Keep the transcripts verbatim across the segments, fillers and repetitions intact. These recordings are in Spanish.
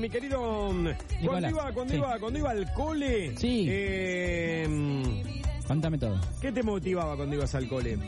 mi querido. Nicolás. Cuando iba, cuando sí. iba, cuando iba al cole. Sí. Eh, Cuéntame todo. ¿Qué te motivaba cuando ibas al cole?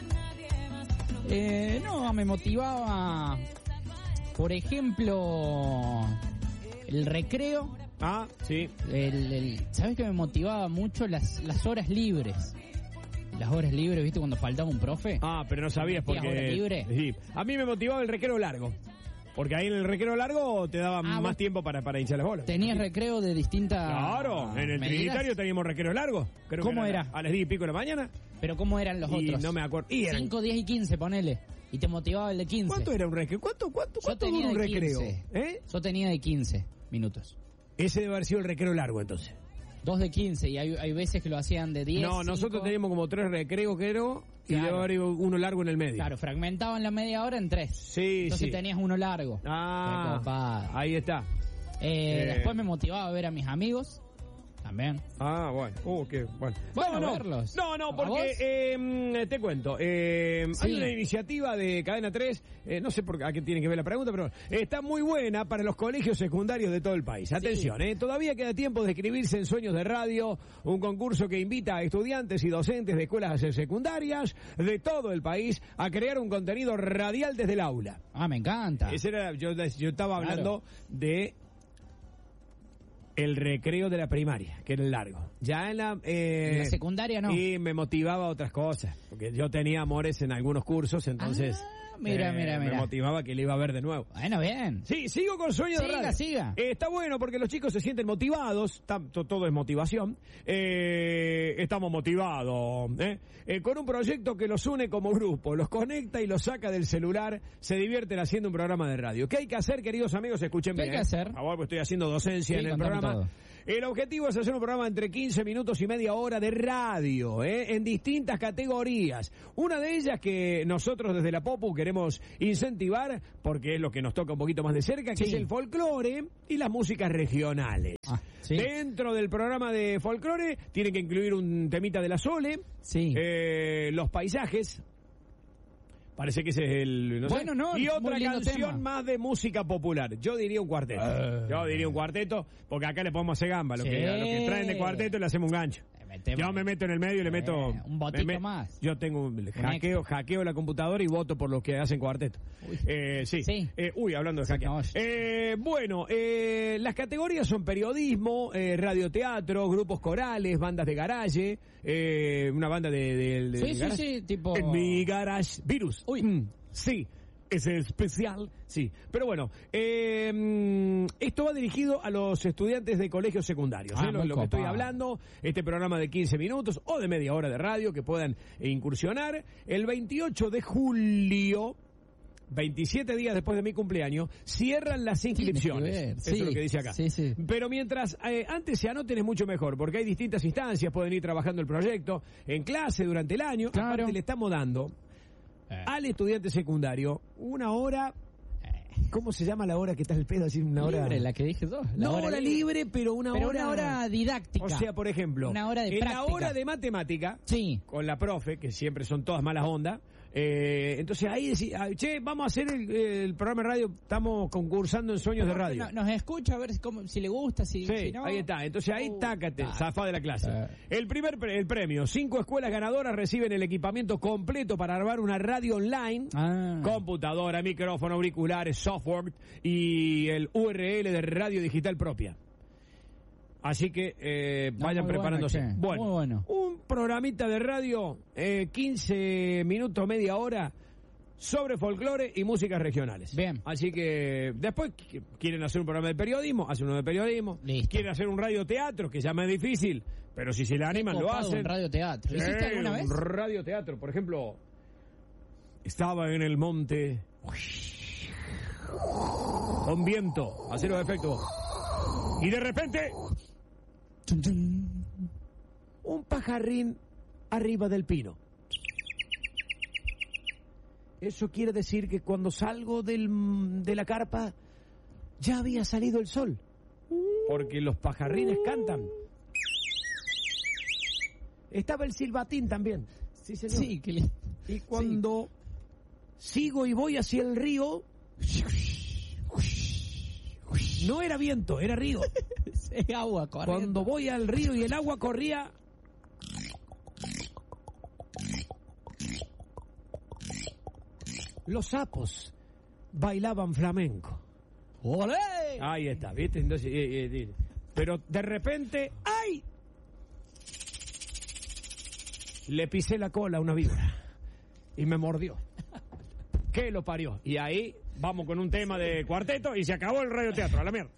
Eh, no, me motivaba, por ejemplo, el recreo. Ah, sí. El, el, ¿Sabes qué me motivaba mucho? Las, las horas libres. Las horas libres, ¿viste? Cuando faltaba un profe. Ah, pero no sabías porque... ¿Horas libres? Sí. A mí me motivaba el recreo largo. Porque ahí en el recreo largo te daba Ah, más vos tiempo para, para hinchar las bolas. ¿Tenías recreo de distintas Claro, en el medidas? Trinitario teníamos recreo largo. Creo ¿Cómo que era? A las diez y pico de la mañana. ¿Pero cómo eran los Y otros? no me acuerdo. Y eran- cinco, diez y quince, ponele. Y te motivaba el de quince. ¿Cuánto era un recreo? ¿Cuánto, cuánto, Yo cuánto tenía dura un de recreo? quince. ¿Eh? Yo tenía de quince minutos. Ese debe haber sido el recreo largo entonces. Dos de quince y hay, hay veces que lo hacían de diez. No, nosotros cinco. teníamos como tres recreos, creo, y Claro. debe haber uno largo en el medio. Claro, fragmentaban la media hora en tres. Sí, Entonces sí. tenías uno largo. Ah, Qué copado. ahí está. Eh, Eh. Después me motivaba a ver a mis amigos. También. Ah, bueno. Uh, qué bueno. Bueno, no, no. verlos. No, no, ¿A porque vos? eh, te cuento. Eh, Sí. Hay una iniciativa de Cadena tres, eh, no sé por a qué tiene que ver la pregunta, pero está muy buena para los colegios secundarios de todo el país. Atención, eh, todavía queda tiempo de escribirse en Sueños de Radio, un concurso que invita a estudiantes y docentes de escuelas secundarias de todo el país a crear un contenido radial desde el aula. Ah, me encanta. Ese era, yo, yo estaba Claro. hablando de el recreo de la primaria, que era el largo. Ya en la, eh, En la secundaria no. Y me motivaba a otras cosas, porque yo tenía amores en algunos cursos, entonces Ah, mira, eh, mira, mira. me motivaba que le iba a ver de nuevo. Bueno, bien. Sí, sigo con Sueño de Siga, Radio. siga. Eh, está bueno porque los chicos se sienten motivados, está- to- todo es motivación. Eh, estamos motivados, ¿eh? Eh, con un proyecto que los une como grupo, los conecta y los saca del celular, se divierten haciendo un programa de radio. ¿Qué hay que hacer, queridos amigos? Escuchen ¿Qué bien. hay que ¿eh? hacer? Por favor, pues estoy haciendo docencia Sí, en el contame programa. todo. El objetivo es hacer un programa entre quince minutos y media hora de radio, ¿eh? En distintas categorías. Una de ellas que nosotros desde la Popu queremos incentivar, porque es lo que nos toca un poquito más de cerca, que Sí. es el folclore y las músicas regionales. Ah, sí. Dentro del programa de folclore tiene que incluir un temita de la Sole, Sí. eh, los paisajes. Parece que ese es el... No sé. Bueno, no, y muy otra lindo canción tema. más de música popular. Yo diría un cuarteto. Ah. Yo diría un cuarteto, porque acá le podemos hacer gamba. Lo, Sí. que, a lo que traen de cuarteto le hacemos un gancho. Le metemos- Yo me meto en el medio y le Eh, meto... un botito me- más. Yo tengo un hackeo, hackeo la computadora y voto por los que hacen cuarteto. Uy. Eh, sí. Sí. Eh, uy, hablando de Sí, hackeo. no. Eh, bueno, eh, las categorías son periodismo, eh, radioteatro, grupos corales, bandas de garaje, eh, una banda de... de, de Sí, sí, garage. sí, tipo- En mi garage, virus. Uy. Mm, sí. Ese especial, sí. Pero bueno, eh, mm, esto va dirigido a los estudiantes de colegios secundarios. Ah, ¿eh? Lo, muy lo que estoy copado. hablando, este programa de quince minutos o de media hora de radio que puedan incursionar. El veintiocho de julio, veintisiete días después de mi cumpleaños, cierran las inscripciones. Tiene que ver, Eso sí, es lo que dice acá. sí, sí. Pero mientras eh, antes se anoten es mucho mejor, porque hay distintas instancias, pueden ir trabajando el proyecto en clase durante el año. Claro. Aparte le estamos dando Eh, al estudiante secundario una hora. ¿Cómo se llama la hora que está el pedo? Así una hora libre, la que dije yo. La no hora libre, pero una Pero hora una hora didáctica. O sea, por ejemplo, Una hora de en práctica. la hora de matemática, Sí. con la profe, que siempre son todas malas ondas, eh, entonces ahí decís, ah, che, vamos a hacer el, el programa de radio, estamos concursando en Sueños de Radio. No- nos escucha a ver si, cómo- si le gusta, si, Sí, si no. ahí está. Entonces ahí Oh, tácate, ah. zafá de la clase. Ah. El primer pre- el premio, cinco escuelas ganadoras reciben el equipamiento completo para armar una radio online, Ah. computadora, micrófono, auriculares, software y el U R L de radio digital propia. Así que eh, No, vayan muy preparándose. bueno, che, Bueno, muy bueno. un programita de radio, eh, quince minutos, media hora, sobre folclore y músicas regionales. Bien. Así que después qu- quieren hacer un programa de periodismo, hacen uno de periodismo. Listo. Quieren hacer un radioteatro, que ya más difícil, pero si se le animan lo Copado, hacen. un radioteatro. ¿Lo hiciste Sí, alguna vez? Un radioteatro, por ejemplo, estaba en el monte con viento, a cero efecto, y de repente Chun, chun. un pajarrín arriba del pino. Eso quiere decir que cuando salgo del, de la carpa ya había salido el sol. Porque los pajarrines cantan. Estaba el silbatín también. Sí, señor. Sí, que li- Y cuando sigo y voy hacia el río, No era viento, era río. Es agua corriendo. Cuando voy al río y el agua corría... Los sapos bailaban flamenco. ¡Olé! Ahí está, ¿viste? Entonces, eh, eh, eh, pero de repente, ¡ay! Le pisé la cola a una víbora y me mordió. ¿Qué lo parió? Y ahí vamos con un tema de cuarteto y se acabó el radioteatro, a la mierda.